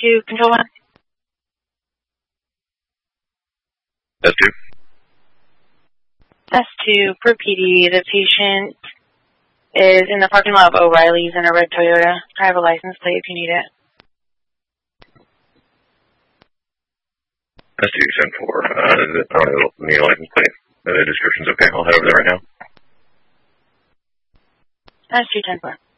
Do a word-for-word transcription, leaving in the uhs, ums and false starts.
two, control one. S two. S two, for P D, the patient is in the parking lot of O'Reilly's in a red Toyota. I have a license plate if you need it. S two, ten four. Uh, I don't need a license plate. The description's okay. I'll head over there right now. S two, ten four.